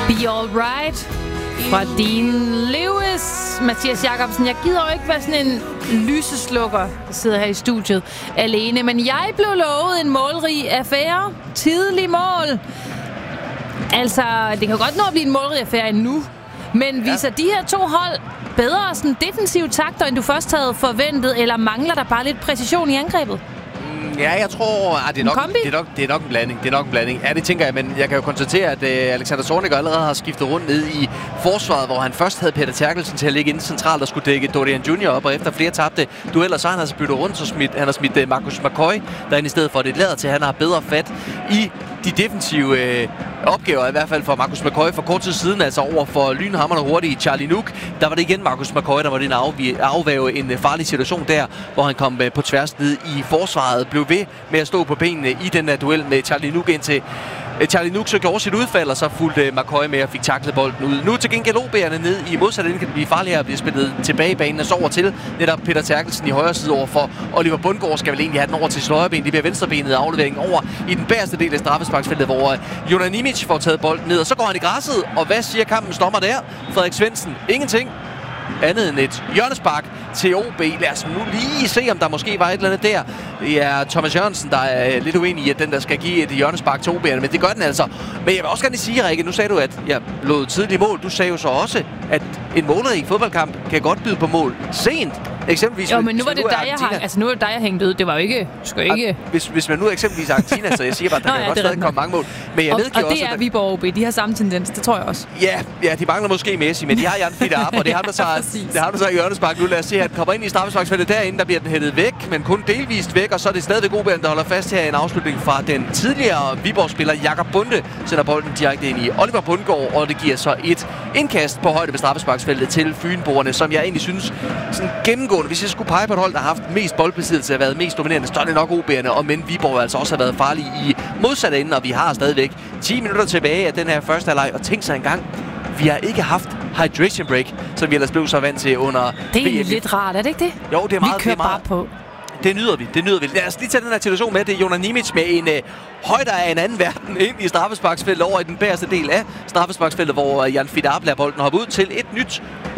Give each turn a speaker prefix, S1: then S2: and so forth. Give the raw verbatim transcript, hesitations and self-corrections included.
S1: Be All Right fra Dean Lewis. Mathias Jacobsen, jeg gider jo ikke være sådan en lyseslukker, der sidder her i studiet alene. Men jeg blev lovet en målrig affære. Tidlig mål. Altså, det kan godt nå at blive en målrig affære endnu. Men viser ja. de her to hold bedre sådan defensive takter, end du først havde forventet? Eller mangler der bare lidt præcision i angrebet?
S2: Ja, jeg tror, at det, er nok, det, er nok, det er nok en blanding. Det er nok en blanding. Ja, det tænker jeg, men jeg kan jo konstatere, at uh, Alexander Zorniger allerede har skiftet rundt ned i forsvaret, hvor han først havde Peter Terkelsen til at ligge inde centralt og skulle dække Dorian junior op, og efter flere tabte dueller, så han har byttet rundt, så smidt, han har smidt uh, Marcus McCoy derinde i stedet for. Det lader til, at han har bedre fat i de defensive øh, opgaver, i hvert fald for Marcus McCoy for kort tid siden, altså over for lynhamrende hurtige Charlie Nuke. Der var det igen Marcus McCoy, der var det en afvæve en farlig situation der, hvor han kom øh, på tværs ned i forsvaret, blev ved med at stå på benene i den her duel med Charlie Nuke indtil Charlie Nuke så gjorde sit udfald, og så fulgte McCoy med og fik taklet bolden ud. Nu til gengæld O B'erne ned i modsat ende kan det blive farligere at blive spillet tilbage i banen og så over til netop Peter Terkelsen i højre side over for Oliver Bundgaard skal vel egentlig have den over til sit højre ben. Det bliver venstrebenet aflevering over i den bagerste del af straffesparksfeltet, hvor Jonas Nimic får taget bolden ned, og så går han i græsset, og hvad siger kampens dommer der? Frederik Svendsen, ingenting andet end et hjørnespark til O B. Lad os nu lige se, om der måske var et eller andet der. Det er Thomas Jørgensen, der er lidt uenig i, at den der skal give et hjørnespark til O B'erne, men det gør den altså. Men jeg vil også gerne sige, Rikke, nu sagde du, at jeg lod tidligt mål. Du sagde jo så også, at en målrig fodboldkamp kan godt byde på mål sent. Eksempelvis,
S1: jo, men nu var det dig, jeg hang, altså nu var det dig, jeg hængte ud. Det var jo ikke, sgu ikke...
S2: Hvis, hvis man nu eksempelvis Argentina, så jeg siger bare, at der Nå, kan ja, godt stadig komme mange mål. Men jeg
S1: og,
S2: ved
S1: og det
S2: også,
S1: er
S2: der...
S1: Viborg O B. De har samme tendens, det tror jeg også.
S2: Ja, ja, de mangler måske Messi, men de har Jan Fitter op, og det har der så, det har der så i hjørnespark. Nu lad os se, at den kommer ind i straffesparksfeltet derinde, der bliver den hættet væk, men kun delvist væk, og så er det stadigvæk O B'erne, der holder fast her i en afslutning fra den tidligere Viborg-spiller Jakob Bunde, sender bolden direkte ind i Oliver Bundgaard, og det giver så et indkast på højde ved straffesparksfeltet til Fynboerne, som jeg egentlig synes sådan gennemgående, hvis jeg skulle pege på et hold, der har haft mest boldbesiddelse, har været mest dominerende, så er det nok O B'erne, og men Viborg altså også har været farlige i modsatte ende, og vi har stadigvæk ti minutter tilbage af den her første halvleg, og tænk sig engang, vi har ikke haft hydration break, som vi ellers blev så vant til under
S1: Det er V M. Lidt rart, er det ikke det?
S2: Jo, det er meget.
S1: Vi kører
S2: det er meget,
S1: bare på.
S2: Det nyder vi, det nyder vi. Lad os lige tage den her situation med. Det er Jonas Nimic med en øh, højde af en anden verden ind i straffesparksfeltet over i den bagerste del af straffesparksfeltet, hvor Jan Fitter lader bolden hoppe ud til et nyt